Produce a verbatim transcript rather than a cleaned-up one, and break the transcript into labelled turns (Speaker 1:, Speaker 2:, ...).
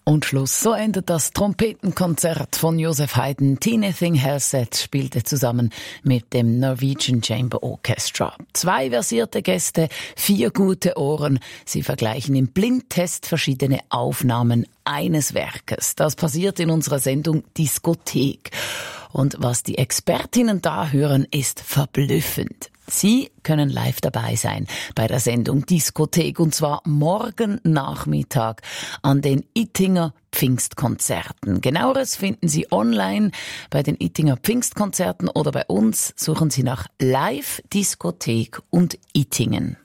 Speaker 1: Und Schluss. So endet das Trompetenkonzert von Joseph Haydn. Tinething Helseth spielte zusammen mit dem Norwegian Chamber Orchestra. Zwei versierte Gäste, vier gute Ohren. Sie vergleichen im Blindtest verschiedene Aufnahmen eines Werkes. Das passiert in unserer Sendung Diskothek. Und was die Expertinnen da hören, ist verblüffend. Sie können live dabei sein bei der Sendung Diskothek, und zwar morgen Nachmittag an den Ittinger Pfingstkonzerten. Genaueres finden Sie online bei den Ittinger Pfingstkonzerten oder bei uns. Suchen Sie nach Live Diskothek und Ittingen.